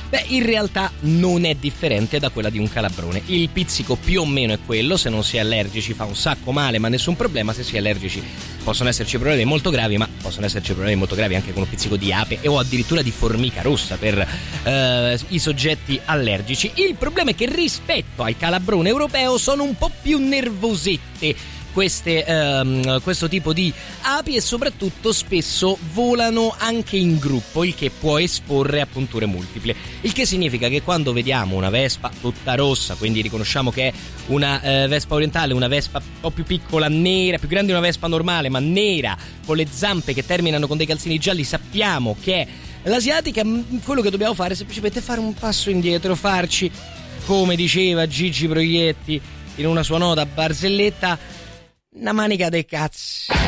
Beh, in realtà non è differente da quella di un calabrone. Il pizzico più o meno è quello, se non si è allergici fa un sacco male, ma nessun problema. Se si è allergici possono esserci problemi molto gravi, ma possono esserci problemi molto gravi anche con un pizzico di ape o addirittura di formica rossa per i soggetti allergici. Il problema è che rispetto al calabrone europeo sono un po' più nervosette questo tipo di api, e soprattutto spesso volano anche in gruppo, il che può esporre a punture multiple, il che significa che quando vediamo una vespa tutta rossa, quindi riconosciamo che è una vespa orientale, una vespa un po' più piccola, nera, più grande di una vespa normale ma nera, con le zampe che terminano con dei calzini gialli, sappiamo che è l'asiatica. Quello che dobbiamo fare è semplicemente fare un passo indietro, farci, come diceva Gigi Proietti in una sua nota barzelletta, una manica dei cazzi.